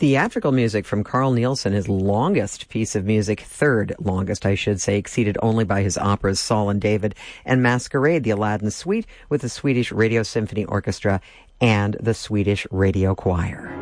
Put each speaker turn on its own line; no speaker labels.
theatrical music from Carl Nielsen, his longest piece of music, third longest, I should say, exceeded only by his operas Saul and David and Masquerade, the Aladdin Suite with the Swedish Radio Symphony Orchestra and the Swedish Radio Choir.